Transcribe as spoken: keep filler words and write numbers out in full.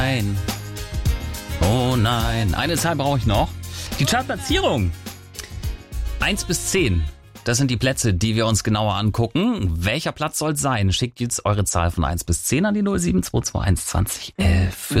Nein. Oh nein. Eine Zahl brauche ich noch. Die Chartplatzierung. eins bis zehn. Das sind die Plätze, die wir uns genauer angucken. Welcher Platz soll es sein? Schickt jetzt eure Zahl von eins bis zehn an die null sieben zwei zwei eins zwanzig elf.